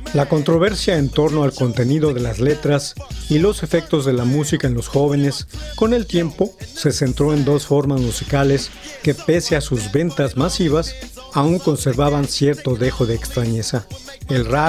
La controversia en torno al contenido de las letras y los efectos de la música en los jóvenes, con el tiempo, se centró en dos formas musicales que, pese a sus ventas masivas, aún conservaban cierto dejo de extrañeza: el rap